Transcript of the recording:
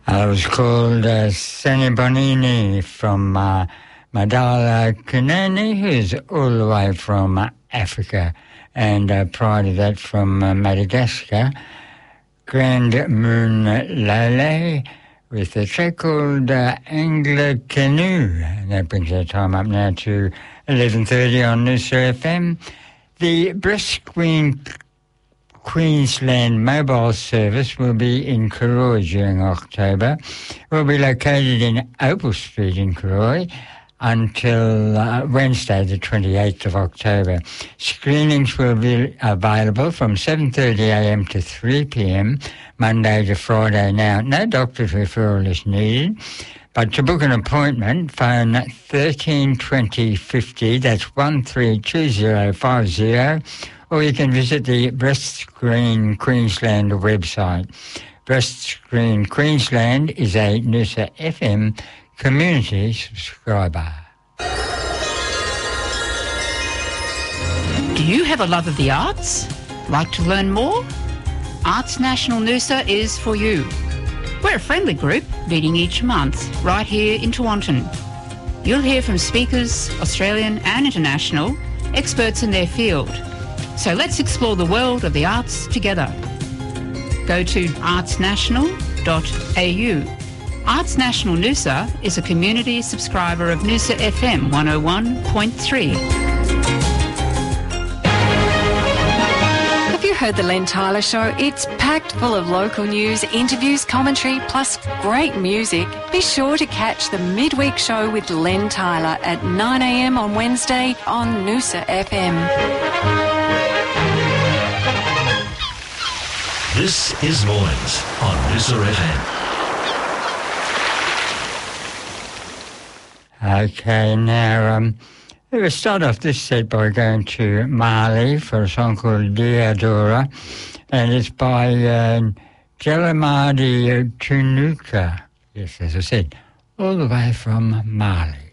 I was called Sonny Bonini from Madala Kunani, who's all the way from Africa, and prior to that from Madagascar, Grand Moon Lele with a track called Angler Canoe. And that brings our time up now to 11:30 on Noosa FM. The Breast Queensland mobile service will be in Karoi during October. It will be located in Opal Street in Karoi until Wednesday the 28th of October. Screenings will be available from 7:30am to 3pm, Monday to Friday. Now, no doctor's referral is needed, but to book an appointment, phone 1320 50, that's 132050, or you can visit the Breast Screen Queensland website. Breast Screen Queensland is a Noosa FM community subscriber. Do you have a love of the arts? Like to learn more? Arts National Noosa is for you. We're a friendly group meeting each month right here in Tewantin. You'll hear from speakers, Australian and international, experts in their field. So let's explore the world of the arts together. Go to artsnational.au. Arts National Noosa is a community subscriber of Noosa FM 101.3. Have you heard the Len Tyler Show? It's packed full of local news, interviews, commentary, plus great music. Be sure to catch the midweek show with Len Tyler at 9am on Wednesday on Noosa FM. This is Mornings on Noosa FM. Okay, now we'll start off this set by going to Mali for a song called Diadora, and it's by Jelamadi Tunuka. Yes, as I said, all the way from Mali.